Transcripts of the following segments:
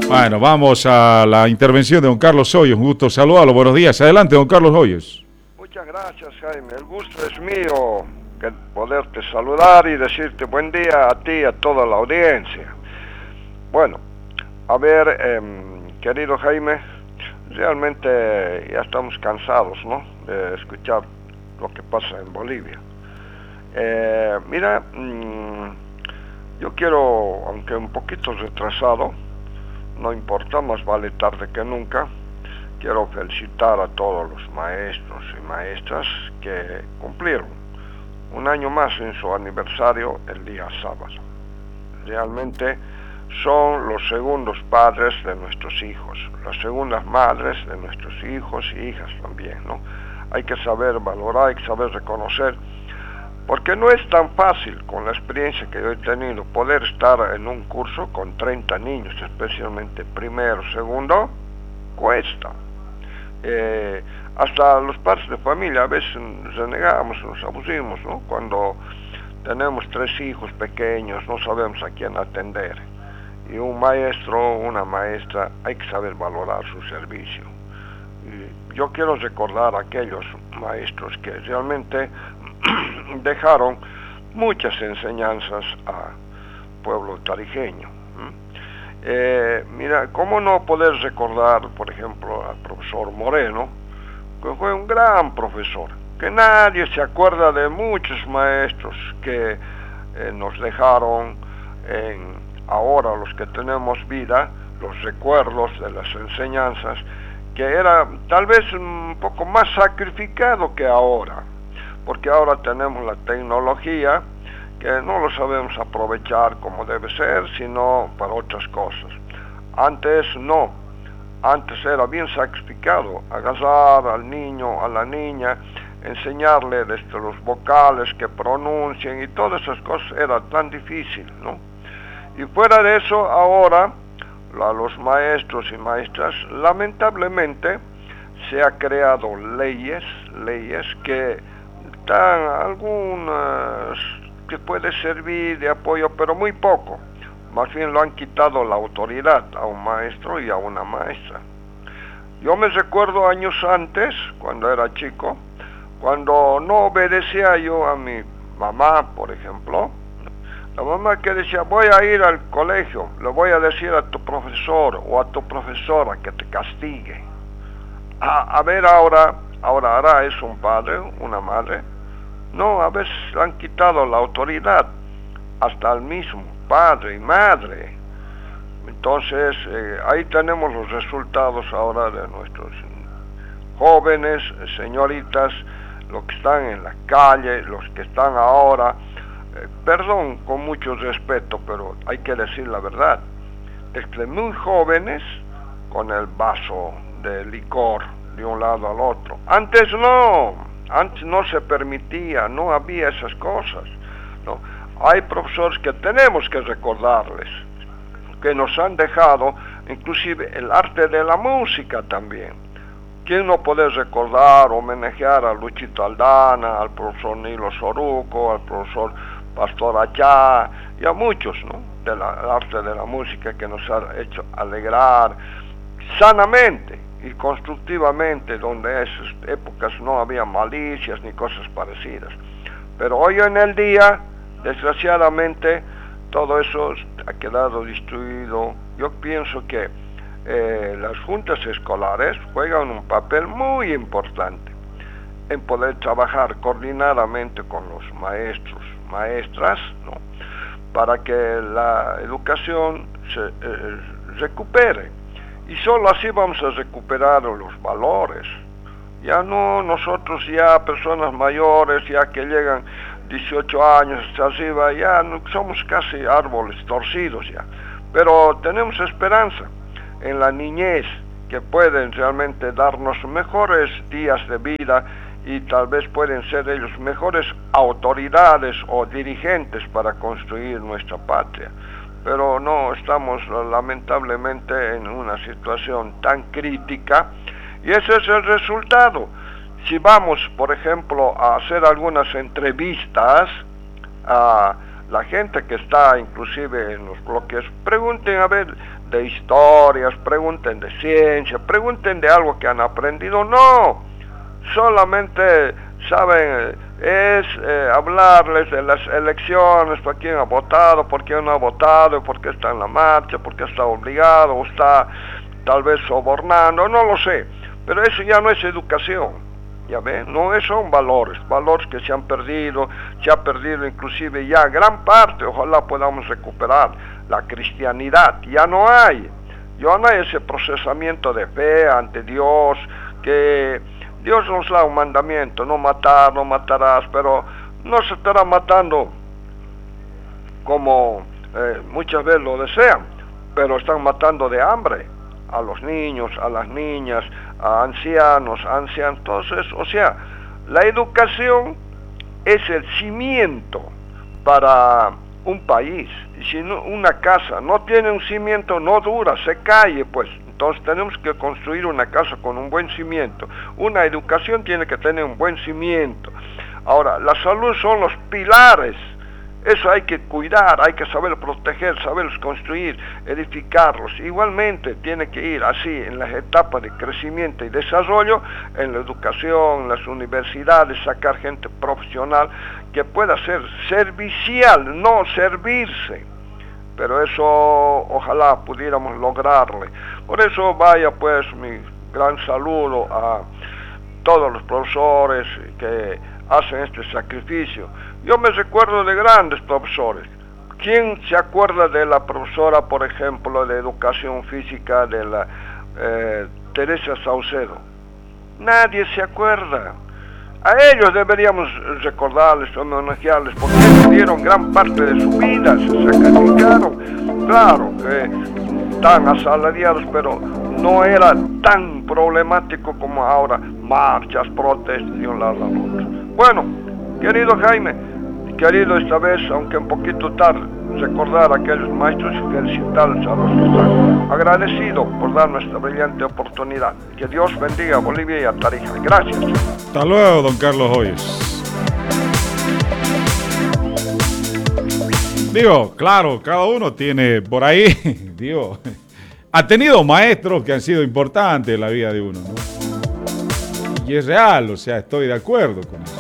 Bueno, vamos a la intervención de don Carlos Hoyos. Un gusto saludarlo. Buenos días. Adelante, don Carlos Hoyos. Muchas gracias, Jaime. El gusto es mío poderte saludar y decirte buen día a ti y a toda la audiencia. Bueno, a ver, querido Jaime, realmente ya estamos cansados, ¿no?, de escuchar lo que pasa en Bolivia. Mira, yo quiero, aunque un poquito retrasado, no importa, más vale tarde que nunca, quiero felicitar a todos los maestros y maestras que cumplieron un año más en su aniversario el día sábado. Realmente son los segundos padres de nuestros hijos, las segundas madres de nuestros hijos y hijas también, ¿no? Hay que saber valorar, hay que saber reconocer, porque no es tan fácil, con la experiencia que yo he tenido, poder estar en un curso con 30 niños, especialmente primero, segundo, cuesta. Hasta los padres de familia a veces renegamos, nos abusimos, ¿no? Cuando tenemos 3 hijos pequeños, no sabemos a quién atender. Y un maestro, una maestra, hay que saber valorar su servicio. Y yo quiero recordar a aquellos maestros que realmente dejaron muchas enseñanzas al pueblo tarijeño. Mira, ¿cómo no poder recordar, por ejemplo, al profesor Moreno, que fue un gran profesor, que nadie se acuerda de muchos maestros que nos dejaron ahora los que tenemos vida, los recuerdos de las enseñanzas, que era tal vez un poco más sacrificado que ahora, porque ahora tenemos la tecnología que no lo sabemos aprovechar como debe ser, sino para otras cosas. Antes no, antes era bien sacrificado, agarrar al niño, a la niña, enseñarle desde los vocales que pronuncien y todas esas cosas, era tan difícil, ¿no? Y fuera de eso, ahora, los maestros y maestras, lamentablemente, se ha creado leyes que dan algunas que puede servir de apoyo, pero muy poco. Más bien lo han quitado la autoridad a un maestro y a una maestra. Yo me recuerdo años antes, cuando era chico, cuando no obedecía yo a mi mamá, por ejemplo, la mamá que decía, voy a ir al colegio, le voy a decir a tu profesor o a tu profesora que te castigue. A ver ahora hará eso un padre, una madre. No, a veces le han quitado la autoridad hasta el mismo padre y madre. Entonces, ahí tenemos los resultados ahora de nuestros jóvenes, señoritas, los que están en la calle, los que están ahora, perdón, con mucho respeto, pero hay que decir la verdad, desde muy jóvenes, con el vaso de licor de un lado al otro. Antes no se permitía, no había esas cosas, ¿no? Hay profesores que tenemos que recordarles, que nos han dejado, inclusive el arte de la música también. ¿Quién no puede recordar, homenajear a Luchito Aldana, al profesor Nilo Soruco, al profesor Pastor Achá, y a muchos, ¿no?, del arte de la música que nos ha hecho alegrar sanamente y constructivamente, donde en esas épocas no había malicias ni cosas parecidas. Pero hoy en el día, desgraciadamente, todo eso ha quedado destruido. Yo pienso que las juntas escolares juegan un papel muy importante en poder trabajar coordinadamente con los maestros, maestras, ¿no?, para que la educación se recupere. Y solo así vamos a recuperar los valores. Ya no nosotros, ya personas mayores, ya que llegan 18 años hasta arriba, ya no, somos casi árboles torcidos ya. Pero tenemos esperanza en la niñez, que pueden realmente darnos mejores días de vida y tal vez pueden ser ellos mejores autoridades o dirigentes para construir nuestra patria. Pero no, estamos lamentablemente en una situación tan crítica y ese es el resultado. Si vamos, por ejemplo, a hacer algunas entrevistas a la gente que está inclusive en los bloques, pregunten a ver de historias, pregunten de ciencia, pregunten de algo que han aprendido. No, solamente saben hablarles de las elecciones, por quién ha votado, por quién no ha votado, por qué está en la marcha, por qué está obligado o está tal vez sobornando, no lo sé, pero eso ya no es educación. Ya ven, no son valores que se han perdido, se ha perdido inclusive ya gran parte, ojalá podamos recuperar la cristianidad, ya no hay ese procesamiento de fe ante Dios, que Dios nos da un mandamiento, no matar, no matarás, pero no se estará matando como muchas veces lo desean, pero están matando de hambre a los niños, a las niñas, a ancianos, entonces, o sea, la educación es el cimiento para un país. Si una casa no tiene un cimiento, no dura, se cae, pues. Entonces tenemos que construir una casa con un buen cimiento. Una educación tiene que tener un buen cimiento. Ahora, la salud son los pilares. Eso hay que cuidar, hay que saber proteger, saberlos construir, edificarlos. Igualmente tiene que ir así en las etapas de crecimiento y desarrollo, en la educación, en las universidades, sacar gente profesional que pueda ser servicial, no servirse. Pero eso ojalá pudiéramos lograrle. Por eso vaya pues mi gran saludo a todos los profesores que hacen este sacrificio. Yo me recuerdo de grandes profesores. ¿Quién se acuerda de la profesora, por ejemplo, de educación física de la Teresa Saucedo? Nadie se acuerda. A ellos deberíamos recordarles, homenajearles, porque ellos dieron gran parte de su vida, se sacrificaron. Claro que están asalariados, pero no era tan problemático como ahora, marchas, protestas de un lado al otro. Bueno, querido Jaime, querido esta vez, aunque un poquito tarde, recordar a aquellos maestros y felicitarles a los que están agradecidos por darnos esta brillante oportunidad. Que Dios bendiga a Bolivia y a Tarija. Gracias. Hasta luego, don Carlos Hoyos. Digo, claro, cada uno tiene por ahí, digo, ha tenido maestros que han sido importantes en la vida de uno, ¿no? Y es real, o sea, estoy de acuerdo con eso.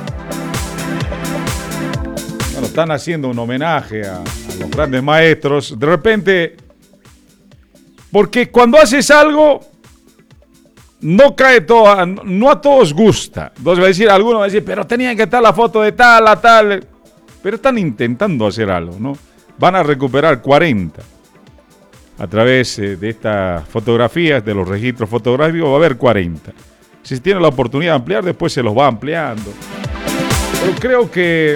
Bueno, están haciendo un homenaje a los grandes maestros. De repente, porque cuando haces algo, no cae todo, no a todos gusta. Entonces va a decir, alguno va a decir, pero tenían que estar la foto de tal a tal. Pero están intentando hacer algo, ¿no? Van a recuperar 40. A través de estas fotografías, de los registros fotográficos, va a haber 40. Si se tiene la oportunidad de ampliar, después se los va ampliando. Pero creo que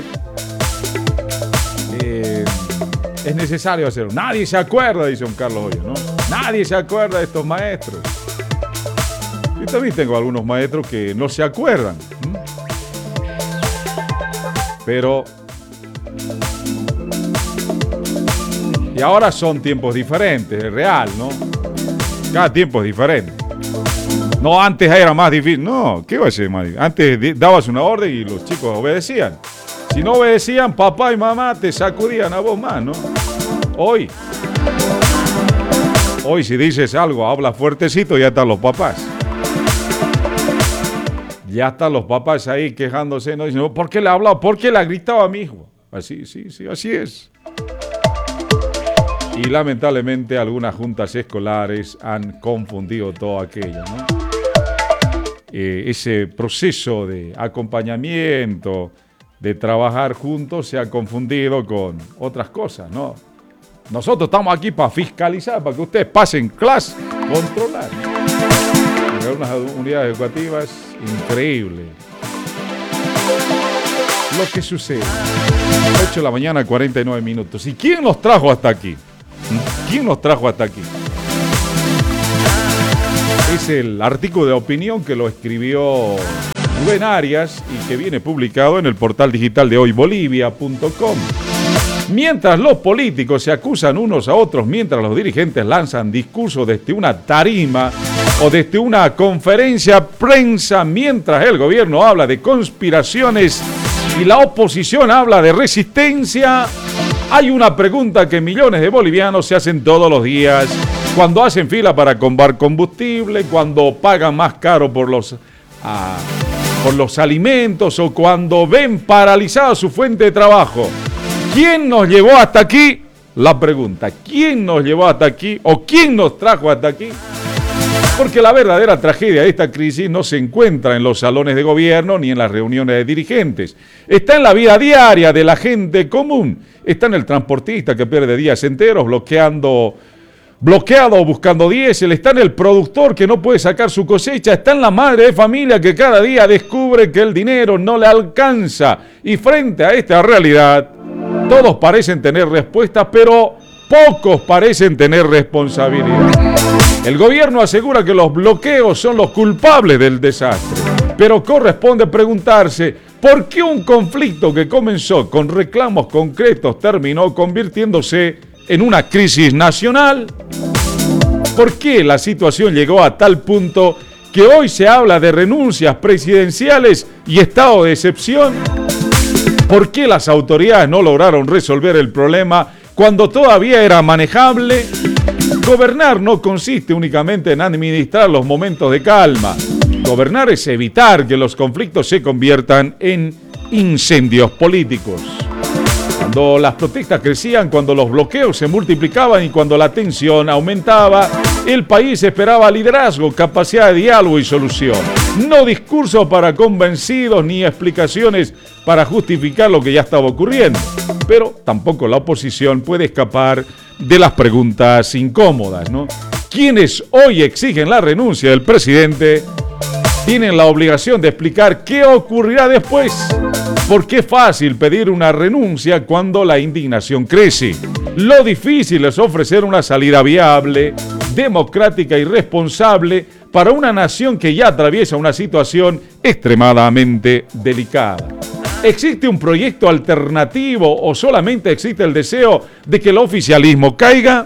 es necesario hacerlo. Nadie se acuerda, dice don Carlos Hoyos, ¿no? Nadie se acuerda de estos maestros. Yo también tengo algunos maestros que no se acuerdan. Pero... y ahora son tiempos diferentes, es real, ¿no? Cada tiempo es diferente. No, antes era más difícil. No, ¿qué va a ser más difícil? Antes dabas una orden y los chicos obedecían. Si no obedecían, papá y mamá te sacudían a vos más, ¿no? Hoy si dices algo, habla fuertecito, ya están los papás. Ya están los papás ahí quejándose, ¿no? Dicen, ¿por qué le hablaba? ¿Por qué le gritaba a mi hijo? Así, sí, así es. Y lamentablemente algunas juntas escolares han confundido todo aquello, ¿no? Ese proceso de acompañamiento, de trabajar juntos, se ha confundido con otras cosas, ¿no? Nosotros estamos aquí para fiscalizar, para que ustedes pasen clase, controlar. Hay unas unidades educativas increíbles. Lo que sucede. 8 de la mañana, 49 minutos. ¿Y quién nos trajo hasta aquí? ¿Quién nos trajo hasta aquí? Es el artículo de opinión que lo escribió Rubén Arias y que viene publicado en el portal digital de hoybolivia.com. Mientras los políticos se acusan unos a otros, mientras los dirigentes lanzan discursos desde una tarima o desde una conferencia prensa, mientras el gobierno habla de conspiraciones y la oposición habla de resistencia, Hay una pregunta que millones de bolivianos se hacen todos los días cuando hacen fila para comprar combustible, cuando pagan más caro por los alimentos o cuando ven paralizada su fuente de trabajo. ¿Quién nos llevó hasta aquí? La pregunta, ¿quién nos llevó hasta aquí o quién nos trajo hasta aquí? Porque la verdadera tragedia de esta crisis no se encuentra en los salones de gobierno ni en las reuniones de dirigentes. Está en la vida diaria de la gente común. Está en el transportista que pierde días enteros bloqueado o buscando diésel. Está en el productor que no puede sacar su cosecha. Está en la madre de familia que cada día descubre que el dinero no le alcanza. Y frente a esta realidad, todos parecen tener respuestas, pero pocos parecen tener responsabilidad. El gobierno asegura que los bloqueos son los culpables del desastre, pero corresponde preguntarse por qué un conflicto que comenzó con reclamos concretos terminó convirtiéndose en una crisis nacional. ¿Por qué la situación llegó a tal punto que hoy se habla de renuncias presidenciales y estado de excepción? ¿Por qué las autoridades no lograron resolver el problema cuando todavía era manejable? Gobernar no consiste únicamente en administrar los momentos de calma. Gobernar es evitar que los conflictos se conviertan en incendios políticos. Cuando las protestas crecían, cuando los bloqueos se multiplicaban y cuando la tensión aumentaba, el país esperaba liderazgo, capacidad de diálogo y solución. No discursos para convencidos ni explicaciones para justificar lo que ya estaba ocurriendo. Pero tampoco la oposición puede escapar de las preguntas incómodas, ¿no? Quienes hoy exigen la renuncia del presidente tienen la obligación de explicar qué ocurrirá después. Porque es fácil pedir una renuncia cuando la indignación crece. Lo difícil es ofrecer una salida viable, democrática y responsable para una nación que ya atraviesa una situación extremadamente delicada. ¿Existe un proyecto alternativo o solamente existe el deseo de que el oficialismo caiga?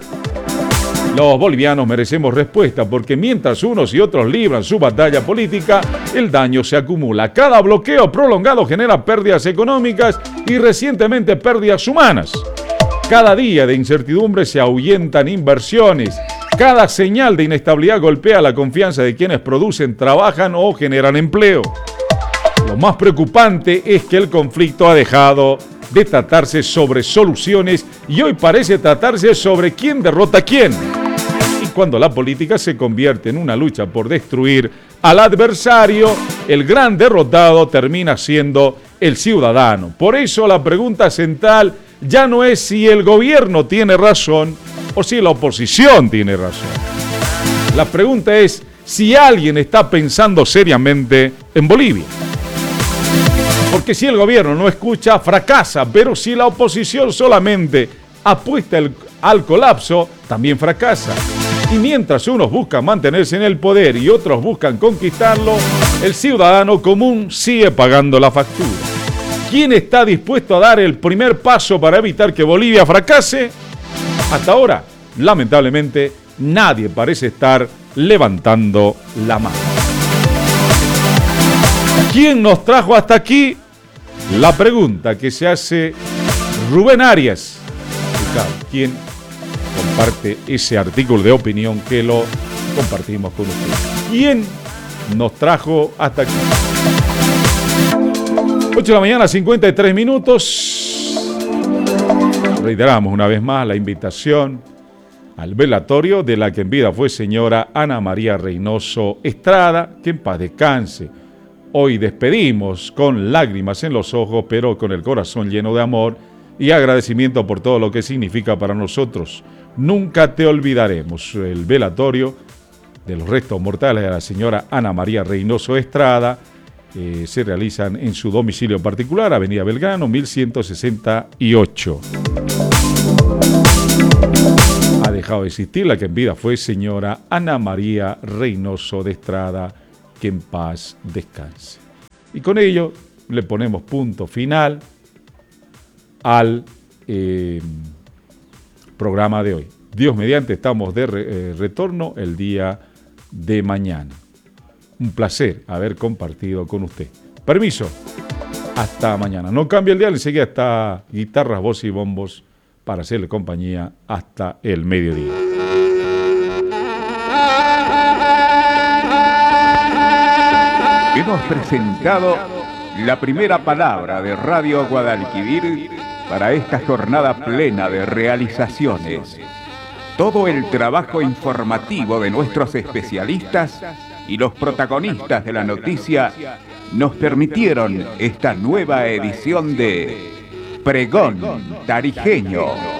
Los bolivianos merecemos respuesta porque mientras unos y otros libran su batalla política, el daño se acumula. Cada bloqueo prolongado genera pérdidas económicas y recientemente pérdidas humanas. Cada día de incertidumbre se ahuyentan inversiones. Cada señal de inestabilidad golpea la confianza de quienes producen, trabajan o generan empleo. Lo más preocupante es que el conflicto ha dejado de tratarse sobre soluciones y hoy parece tratarse sobre quién derrota a quién. Y cuando la política se convierte en una lucha por destruir al adversario, el gran derrotado termina siendo el ciudadano. Por eso la pregunta central ya no es si el gobierno tiene razón o si la oposición tiene razón. La pregunta es si alguien está pensando seriamente en Bolivia. Porque si el gobierno no escucha, fracasa, pero si la oposición solamente apuesta al colapso, también fracasa. Y mientras unos buscan mantenerse en el poder y otros buscan conquistarlo, el ciudadano común sigue pagando la factura. ¿Quién está dispuesto a dar el primer paso para evitar que Bolivia fracase? Hasta ahora, lamentablemente, nadie parece estar levantando la mano. ¿Quién nos trajo hasta aquí? La pregunta que se hace Rubén Arias, quien comparte ese artículo de opinión que lo compartimos con ustedes. ¿Quién nos trajo hasta aquí? 8 de la mañana, 53 minutos. Reiteramos una vez más la invitación al velatorio de la que en vida fue señora Ana María Reynoso Estrada, que en paz descanse. Hoy despedimos con lágrimas en los ojos, pero con el corazón lleno de amor y agradecimiento por todo lo que significa para nosotros. Nunca te olvidaremos. El velatorio de los restos mortales de la señora Ana María Reynoso Estrada se realizan en su domicilio particular, Avenida Belgrano, 1168. Ha dejado de existir la que en vida fue señora Ana María Reynoso de Estrada, que en paz descanse. Y con ello le ponemos punto final al programa de hoy. Dios mediante, estamos de retorno el día de mañana. Un placer haber compartido con usted. Permiso, hasta mañana. No cambie el dial, enseguida está guitarras, voz y bombos para hacerle compañía hasta el mediodía. Hemos presentado la primera palabra de Radio Guadalquivir para esta jornada plena de realizaciones. Todo el trabajo informativo de nuestros especialistas y los protagonistas de la noticia nos permitieron esta nueva edición de Pregón Tarijeño.